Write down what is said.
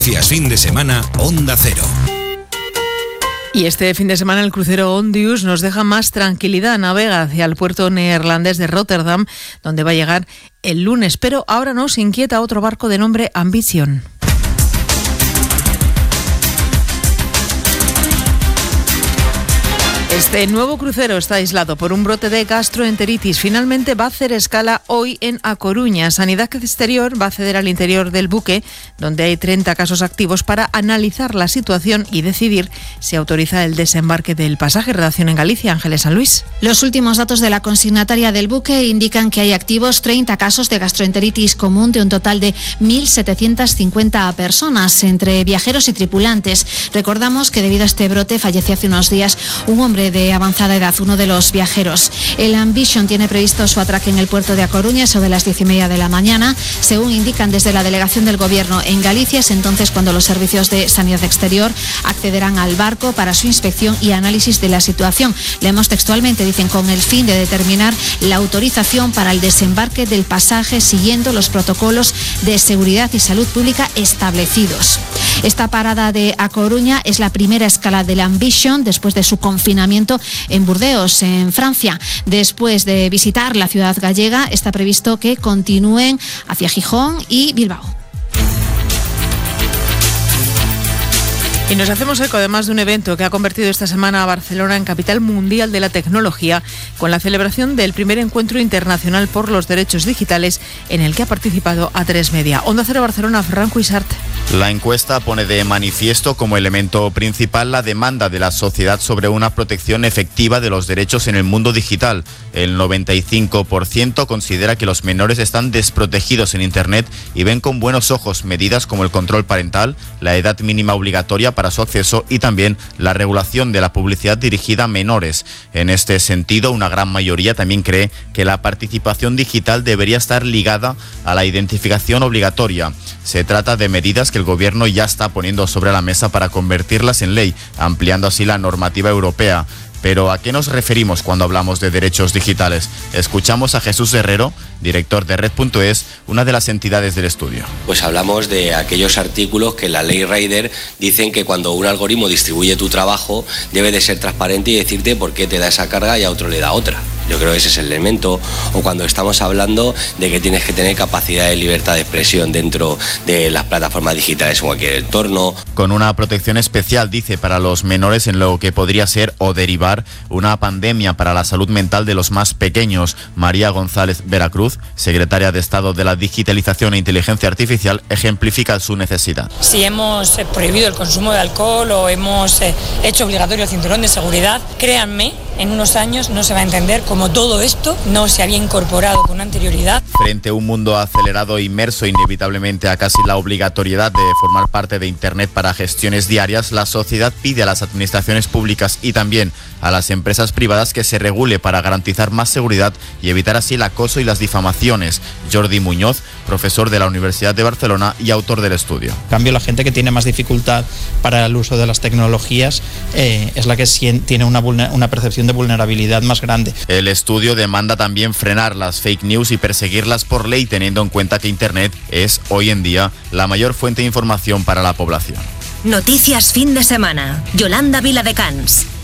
Fin de semana, Onda Cero. Y este fin de semana el crucero Ondius nos deja más tranquilidad. Navega hacia el puerto neerlandés de Rotterdam, donde va a llegar el lunes. Pero ahora nos inquieta otro barco de nombre Ambition. Este nuevo crucero está aislado por un brote de gastroenteritis. Finalmente va a hacer escala hoy en A Coruña. Sanidad Exterior va a acceder al interior del buque, donde hay 30 casos activos, para analizar la situación y decidir si autoriza el desembarque del pasaje. Redacción en Galicia, Ángeles San Luis. Los últimos datos de la consignataria del buque indican que hay activos 30 casos de gastroenteritis común de un total de 1.750 personas, entre viajeros y tripulantes. Recordamos que debido a este brote falleció hace unos días un hombre de avanzada edad, uno de los viajeros. El Ambition tiene previsto su atraque en el puerto de A Coruña sobre las 10:30 de la mañana. Según indican desde la delegación del Gobierno en Galicia, es entonces cuando los servicios de Sanidad Exterior accederán al barco para su inspección y análisis de la situación. Leemos textualmente, dicen, con el fin de determinar la autorización para el desembarque del pasaje siguiendo los protocolos de seguridad y salud pública establecidos. Esta parada de A Coruña es la primera escala del Ambition después de su confinamiento en Burdeos, en Francia. Después de visitar la ciudad gallega, está previsto que continúen hacia Gijón y Bilbao. Y nos hacemos eco además de un evento que ha convertido esta semana a Barcelona en capital mundial de la tecnología, con la celebración del primer encuentro internacional por los derechos digitales, en el que ha participado A3 Media. Onda Cero Barcelona, Ferran Cuixart. La encuesta pone de manifiesto como elemento principal la demanda de la sociedad sobre una protección efectiva de los derechos en el mundo digital. El 95% considera que los menores están desprotegidos en Internet y ven con buenos ojos medidas como el control parental, la edad mínima obligatoria para su acceso y también la regulación de la publicidad dirigida a menores. En este sentido, una gran mayoría también cree que la participación digital debería estar ligada a la identificación obligatoria. Se trata de medidas que el Gobierno ya está poniendo sobre la mesa para convertirlas en ley, ampliando así la normativa europea. Pero ¿a qué nos referimos cuando hablamos de derechos digitales? Escuchamos a Jesús Herrero, director de Red.es, una de las entidades del estudio. Pues hablamos de aquellos artículos que en la ley Rider dicen que cuando un algoritmo distribuye tu trabajo debe de ser transparente y decirte por qué te da esa carga y a otro le da otra. Yo creo que ese es el elemento. O cuando estamos hablando de que tienes que tener capacidad de libertad de expresión dentro de las plataformas digitales en cualquier entorno. Con una protección especial, dice, para los menores en lo que podría ser o derivar una pandemia para la salud mental de los más pequeños. María González Veracruz, secretaria de Estado de la Digitalización e Inteligencia Artificial, ejemplifica su necesidad. Si hemos prohibido el consumo de alcohol o hemos hecho obligatorio el cinturón de seguridad, créanme, en unos años no se va a entender cómo todo esto no se había incorporado con anterioridad. Frente a un mundo acelerado e inmerso inevitablemente a casi la obligatoriedad de formar parte de Internet para gestiones diarias, la sociedad pide a las administraciones públicas y también a las empresas privadas que se regule para garantizar más seguridad y evitar así el acoso y las difamaciones. Jordi Muñoz, profesor de la Universidad de Barcelona y autor del estudio. En cambio, la gente que tiene más dificultad para el uso de las tecnologías es la que tiene una percepción de vulnerabilidad más grande. El estudio demanda también frenar las fake news y perseguirlas por ley, teniendo en cuenta que Internet es hoy en día la mayor fuente de información para la población. Noticias fin de semana. Yolanda Viladecans.